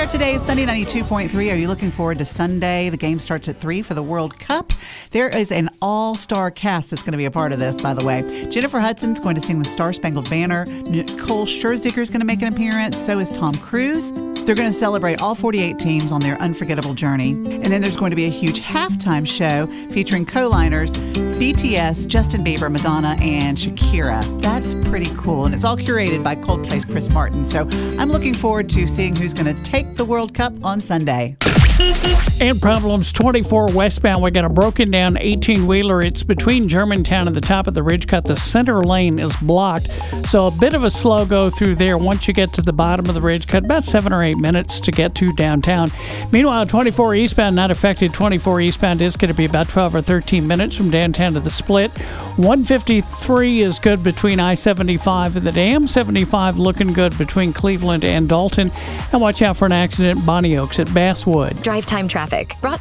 there today is Sunday 92.3. Are you looking forward to Sunday? The game starts at 3 for the World Cup. There is an all-star cast that's going to be a part of this, by the way. Jennifer Hudson's going to sing the Star-Spangled Banner. Nicole Scherzinger is going to make an appearance. So is Tom Cruise. They're going to celebrate all 48 teams on their unforgettable journey. And then there's going to be a huge halftime show featuring co-liners BTS, Justin Bieber, Madonna, and Shakira. That's pretty cool. And it's all curated by Coldplay's Chris Martin. So I'm looking forward to seeing who's going to take the World Cup on Sunday. And problems 24 westbound. We got a broken down 18-wheeler. It's between Germantown and the top of the ridge cut. The center lane is blocked. So a bit of a slow go through there once you get to the bottom of the ridge cut. About 7 or 8 minutes to get to downtown. Meanwhile, 24 eastbound not affected. 24 eastbound is going to be about 12 or 13 minutes from downtown to the split. 153 is good between I-75 and the dam. 75 looking good between Cleveland and Dalton. And watch out for an accident at Bonnie Oaks at Basswood. Drive time traffic brought